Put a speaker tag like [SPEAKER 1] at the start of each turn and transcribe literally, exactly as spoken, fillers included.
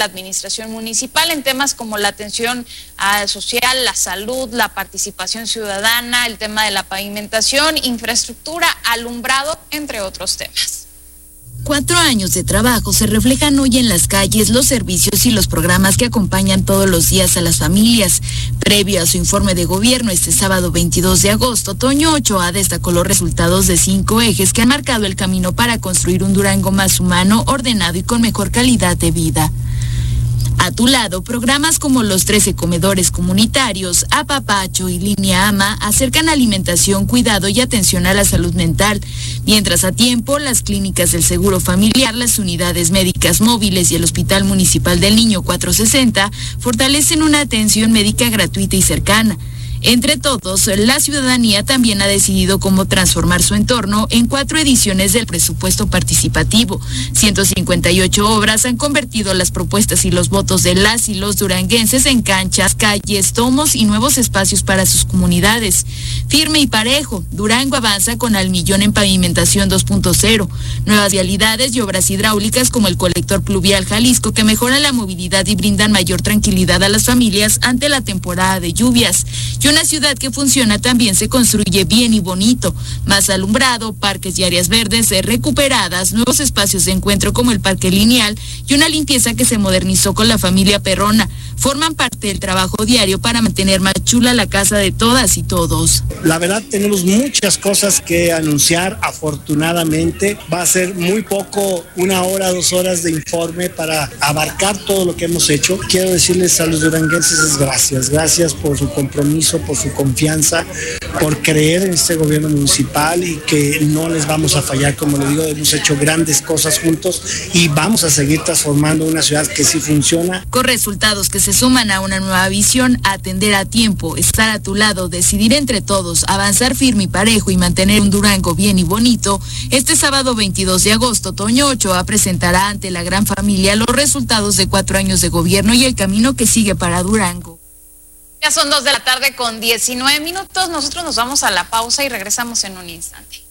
[SPEAKER 1] la administración municipal en temas como la atención uh, social, la salud, la participación ciudadana, el tema de la pavimentación, infraestructura, alumbrado, entre otros temas.
[SPEAKER 2] Cuatro años de trabajo se reflejan hoy en las calles, los servicios y los programas que acompañan todos los días a las familias. Previo a su informe de gobierno este sábado veintidós de agosto, Toño Ochoa destacó los resultados de cinco ejes que han marcado el camino para construir un Durango más humano, ordenado y con mejor calidad de vida. A tu lado, programas como los trece comedores comunitarios, Apapacho y Línea Ama acercan alimentación, cuidado y atención a la salud mental, mientras a tiempo las clínicas del Seguro Familiar, las unidades médicas móviles y el Hospital Municipal del Niño cuatrocientos sesenta fortalecen una atención médica gratuita y cercana. Entre todos, la ciudadanía también ha decidido cómo transformar su entorno en cuatro ediciones del presupuesto participativo. ciento cincuenta y ocho obras han convertido las propuestas y los votos de las y los duranguenses en canchas, calles, tomos y nuevos espacios para sus comunidades. Firme y parejo, Durango avanza con al millón en pavimentación dos punto cero, nuevas vialidades y obras hidráulicas como el colector pluvial Jalisco que mejoran la movilidad y brindan mayor tranquilidad a las familias ante la temporada de lluvias. Y una ciudad que funciona también se construye bien y bonito, más alumbrado, parques y áreas verdes recuperadas, nuevos espacios de encuentro como el Parque Lineal y una limpieza que se modernizó con la familia Perrona. Forman parte del trabajo diario para mantener más chula la casa de todas y todos.
[SPEAKER 3] La verdad tenemos muchas cosas que anunciar, afortunadamente. Va a ser muy poco, una hora, dos horas de informe para abarcar todo lo que hemos hecho. Quiero decirles a los duranguenses gracias, gracias por su compromiso, por su confianza, por creer en este gobierno municipal y que no les vamos a fallar. Como le digo, hemos hecho grandes cosas juntos y vamos a seguir transformando una ciudad que sí funciona.
[SPEAKER 2] Con resultados que se suman a una nueva visión, atender a tiempo, estar a tu lado, decidir entre todos, avanzar firme y parejo y mantener un Durango bien y bonito. Este sábado veintidós de agosto, Toño Ochoa presentará ante la gran familia los resultados de cuatro años de gobierno y el camino que sigue para Durango.
[SPEAKER 1] Ya son dos de la tarde con diecinueve minutos, nosotros nos vamos a la pausa y regresamos en un instante.